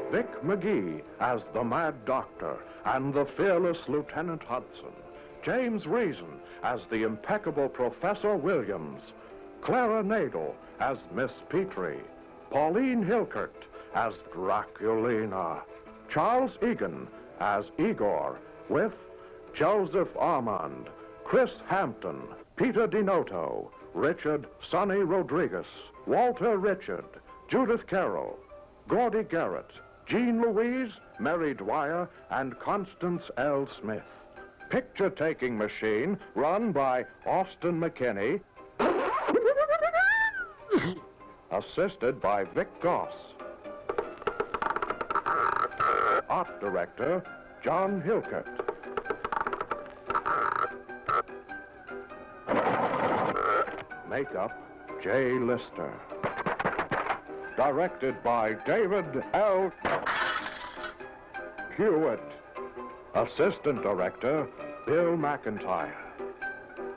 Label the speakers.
Speaker 1: Vic McGee as the Mad Doctor and the fearless Lieutenant Hudson. James Reason as the impeccable Professor Williams. Clara Nadel as Miss Petrie. Pauline Hilkert as Draculina. Charles Egan as Igor, with Joseph Armand, Chris Hampton, Peter DeNoto, Richard Sonny Rodriguez, Walter Richard, Judith Carroll, Gordy Garrett, Jean Louise, Mary Dwyer, and Constance L. Smith. Picture-taking machine run by Austin McKinney, assisted by Vic Goss. Art director, John Hilkert. Makeup, Jay Lister. Directed by David L. Hewitt. Assistant director, Bill McIntyre.